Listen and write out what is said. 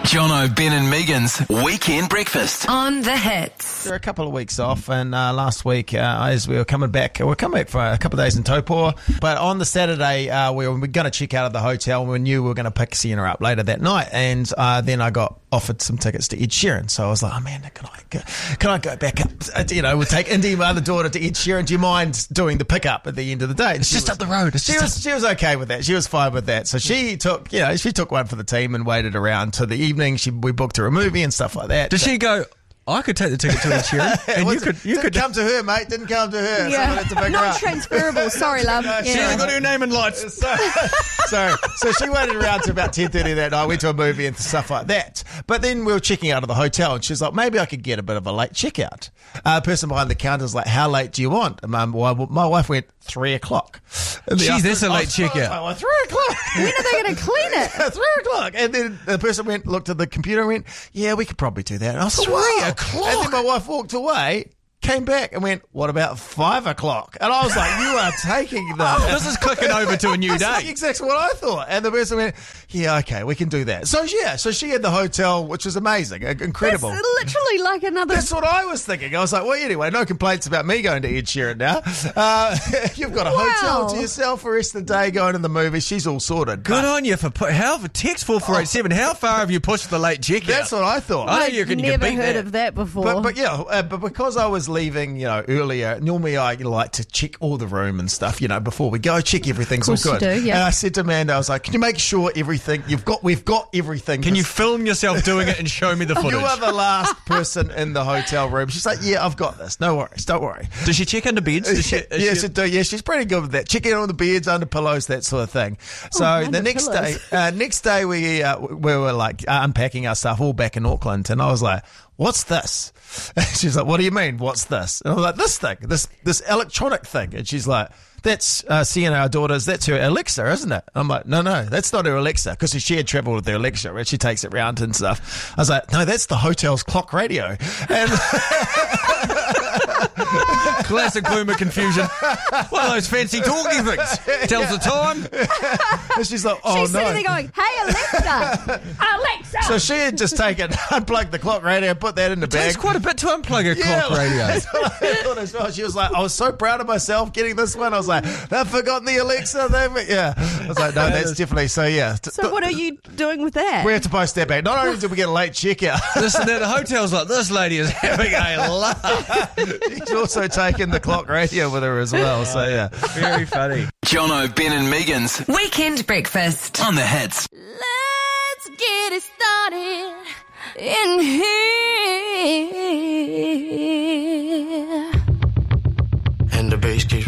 Jono, Ben and Megan's Weekend Breakfast. On the Hits. There are a couple of weeks off, and last week, as we were coming back for a couple of days in Taupo, but on the Saturday, we were going to check out of the hotel, and we knew we were going to pick Sienna up later that night, and then I got offered some tickets to Ed Sheeran, so I was like, oh man, can I go back up, we'll take Indy, my other daughter, to Ed Sheeran, do you mind doing the pickup at the end of the day? And It's just up the road. She was okay with that. She was fine with that. So she took one for the team and waited around to the evening. We booked her a movie and stuff like that. Did she go, I could take the ticket to Ed Sheeran, and you could come to her, mate. Didn't come to her. Yeah. Someone had to pick her Not up. transferable. Sorry, love. She hasn't got her name in lights. So she waited around to about 10:30 that night, went to a movie and stuff like that. But then we were checking out of the hotel, and she's like, maybe I could get a bit of a late checkout. The person behind the counter was like, how late do you want? And my wife went 3 o'clock. Jeez, that's a late checkout. Well, 3 o'clock. When are they going to clean it? 3 o'clock. And then the person looked at the computer and went, yeah, we could probably do that. And I was 3 wow. o'clock? And then my wife walked away, came back and went, what about 5 o'clock? And I was like, you are taking This is clicking over to a new That's day. exactly what I thought. And the person went, yeah, okay, we can do that. So she had the hotel, which was amazing, incredible. It's literally like another... That's what I was thinking. I was like, well, anyway, no complaints about me going to Ed Sheeran now. You've got a hotel to yourself for the rest of the day, going to the movie. She's all sorted. Good on you for text 4487. How far have you pushed the late checkout? That's what I thought. I know you can never beat heard that. of that before. But because I was leaving, earlier, normally I like to check all the room and stuff, before we go, check everything's all Of course good. you do, yeah. And I said to Amanda, I was like, can you make sure everything, we've got everything. Can you film yourself doing it and show me the footage? You are the last person in the hotel room. She's like, yeah, I've got this. No worries. Don't worry. Does she check under beds? Yeah, she's pretty good with that. Checking on the beds, under pillows, that sort of thing. So the next day we were like unpacking our stuff all back in Auckland, and I was like, what's this? And she's like, what do you mean, what's this? And I was like, this thing, this electronic thing. And she's like, that's Sienna, our daughter's, that's her Alexa, isn't it? I'm like, no, that's not her Alexa, because she had travelled with her Alexa and she takes it round and stuff. I was like, no, that's the hotel's clock radio. And Classic boomer confusion. One of those fancy talking things. Tells the time. And she's like, oh She's no. sitting there going, hey, Alexa! Alexa! So she had just unplugged the clock radio, put that in the bag. Takes quite a bit to unplug a clock radio. That's what I thought as well. She was like, I was so proud of myself getting this one. I was like, they've forgotten the Alexa. Yeah. I was like, no, that's definitely, so yeah. So what are you doing with that? We have to post that back. Not only did we get a late checkout, The hotel's like, this lady is having a laugh. she's also taken the clock radio with her as well. So yeah. Very funny. Jono, Ben and Megan's Weekend Breakfast. On the Hits. Let's get it started in here.